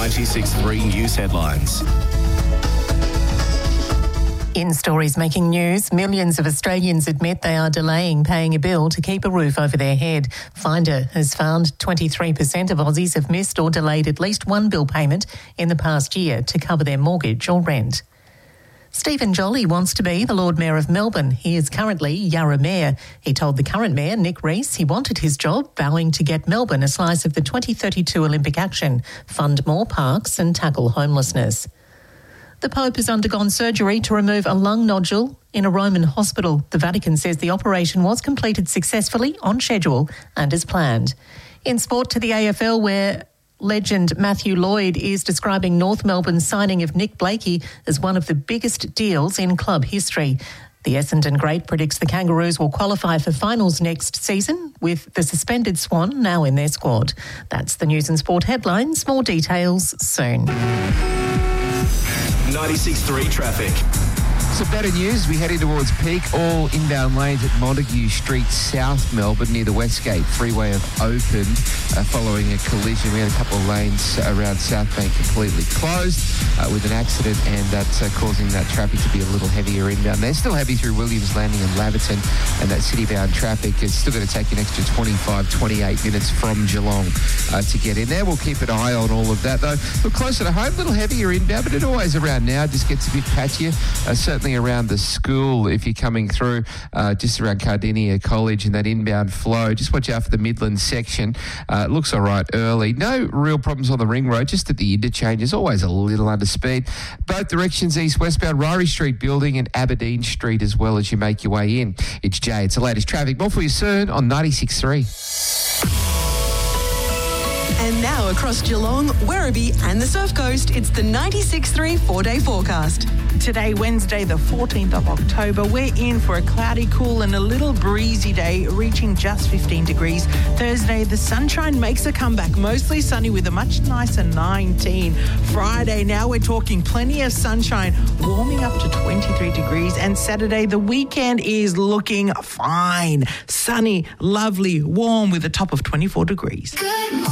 96.3 News headlines. In stories making news, millions of Australians admit they are delaying paying a bill to keep a roof over their head. Finder has found 23% of Aussies have missed or delayed at least one bill payment in the past year to cover their mortgage or rent. Stephen Jolly wants to be the Lord Mayor of Melbourne. He is currently Yarra Mayor. He told the current Mayor, Nick Rees, he wanted his job, vowing to get Melbourne a slice of the 2032 Olympic action, fund more parks and tackle homelessness. The Pope has undergone surgery to remove a lung nodule in a Roman hospital. The Vatican says the operation was completed successfully, on schedule and as planned. In sport, to the AFL, where legend Matthew Lloyd is describing North Melbourne's signing of Nick Blakey as one of the biggest deals in club history. The Essendon great predicts the Kangaroos will qualify for finals next season, with the suspended Swan now in their squad. That's the news and sport headlines. More details soon. 96.3 traffic. Some better news. We heading towards peak. All inbound lanes at Montague Street, South Melbourne, near the Westgate Freeway have opened following a collision. We had a couple of lanes around South Bank completely closed with an accident, and that's causing that traffic to be a little heavier inbound. They're still heavy through Williams Landing and Laverton, and that city-bound traffic is still going to take an extra 25, 28 minutes from Geelong to get in there. We'll keep an eye on all of that, though. Look, closer to home, a little heavier inbound, but it always around now just gets a bit patchier. Certainly around the school, if you're coming through just around Cardinia College and that inbound flow, just watch out for the Midland section. It looks all right early. No real problems on the ring road, just at the interchanges, always a little under speed. Both directions, east-westbound, Ryrie Street building and Aberdeen Street as well as you make your way in. It's Jay. It's the latest traffic. More for you soon on 96.3. And now across Geelong, Werribee and the Surf Coast, it's the 96.3 4-day forecast. Today, Wednesday, the 14th of October, we're in for a cloudy, cool and a little breezy day, reaching just 15 degrees. Thursday, the sunshine makes a comeback, mostly sunny with a much nicer 19. Friday, now we're talking plenty of sunshine, warming up to 23 degrees. And Saturday, the weekend is looking fine. Sunny, lovely, warm with a top of 24 degrees. Good morning.